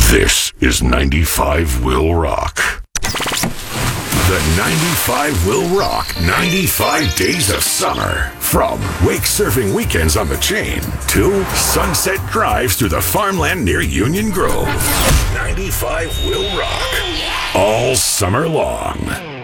This is 95 Will Rock. The 95 Will Rock 95 Days of Summer. From wake surfing weekends on the chain to sunset drives through the farmland near Union Grove. 95 Will Rock. All summer long.